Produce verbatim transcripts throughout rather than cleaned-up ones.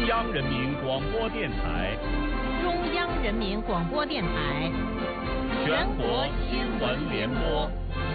央人民广播电台， 中央人民广播电台， 全国新闻联播。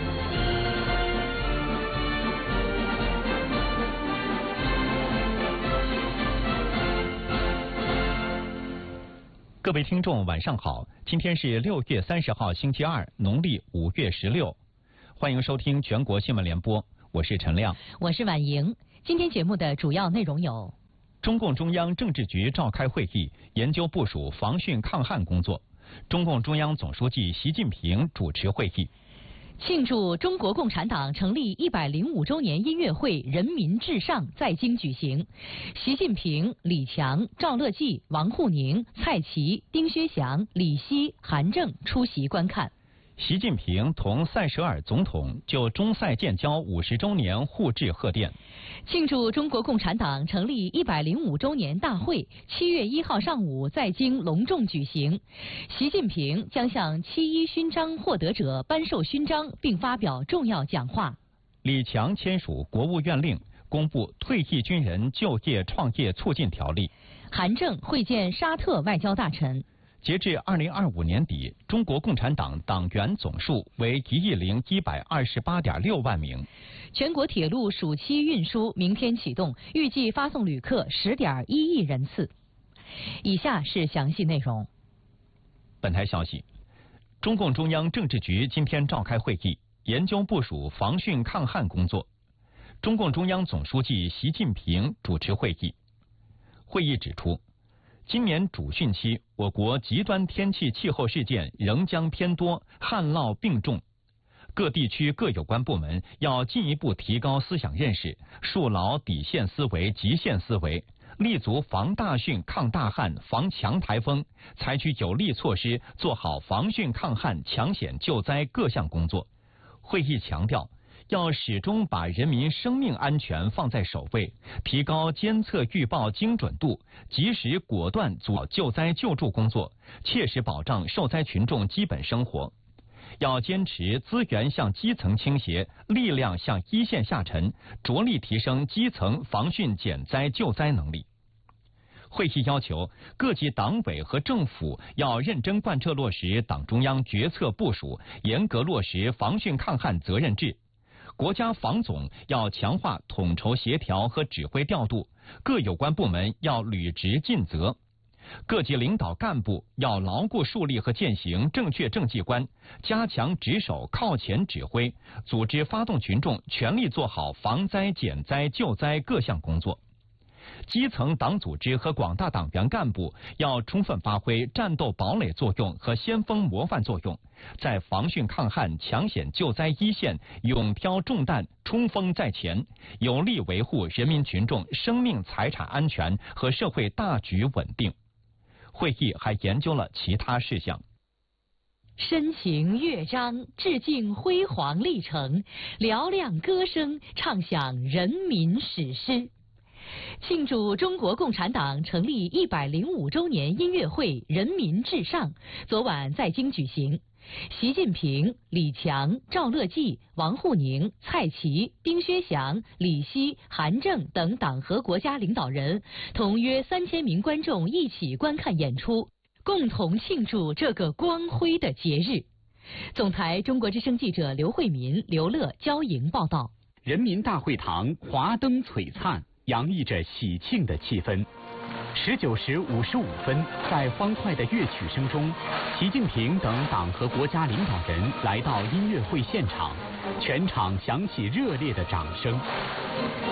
各位听众，晚上好！今天是六月三十号，星期二，农历五月十六。欢迎收听全国新闻联播，我是陈亮， 我是婉莹。今天节目的主要内容有： 中共中央政治局召开会议，研究部署防汛抗旱工作。中共中央总书记习近平主持会议。 庆祝中国共产党成立一百零五周年音乐会“人民至上”在京举行，习近平、李强、赵乐际、王沪宁、蔡奇、丁薛祥、李希、韩正出席观看。 习近平同塞舌尔总统就中塞建交五十周年互致贺电。 庆祝中国共产党成立一百零五周年大会七月一号上午在京隆重举行，习近平将向七一勋章获得者颁授勋章并发表重要讲话。 李强签署国务院令，公布退役军人就业创业促进条例。 韩正会见沙特外交大臣。 截至二零二五年底，中国共产党党员总数为一亿零一百二十八点六万名。 全国铁路暑期运输明天启动，预计发送旅客十点一亿人次。以下是详细内容。 本台消息，中共中央政治局今天召开会议，研究部署防汛抗旱工作。中共中央总书记习近平主持会议。会议指出，今年主汛期，我国极端天气气候事件仍将偏多，旱涝并重。各地区各有关部门要进一步提高思想认识，树牢底线思维、极限思维，立足防大汛、抗大旱、防强台风，采取有力措施，做好防汛抗旱、抢险救灾各项工作。会议强调，要始终把人民生命安全放在首位，提高监测预报精准度，及时果断做好救灾救助工作，切实保障受灾群众基本生活。要坚持资源向基层倾斜，力量向一线下沉，着力提升基层防汛减灾救灾能力。会议要求各级党委和政府要认真贯彻落实党中央决策部署，严格落实防汛抗旱责任制。国家防总要强化统筹协调和指挥调度，各有关部门要履职尽责。各级领导干部要牢固树立和践行正确政绩观，加强值守靠前指挥，组织发动群众全力做好防灾减灾救灾各项工作。基层党组织和广大党员干部要充分发挥战斗堡垒作用和先锋模范作用，在防汛抗旱、抢险救灾一线勇挑重担、冲锋在前，有力维护人民群众生命财产安全和社会大局稳定。会议还研究了其他事项。 深情乐章，致敬辉煌历程，嘹亮歌声，唱响人民史诗。庆祝中国共产党成立一百零五周年音乐会“人民至上”昨晚在京举行。习近平、李强、赵乐际、王沪宁、蔡奇、丁薛祥、李希、韩正等党和国家领导人同约三千名观众一起观看演出，共同庆祝这个光辉的节日。总台中国之声记者刘慧民、刘乐、焦莹报道。 人民大会堂华灯璀璨，洋溢着喜庆的气氛。十九时五十五分，在欢快的乐曲声中，习近平等党和国家领导人来到音乐会现场，全场响起热烈的掌声。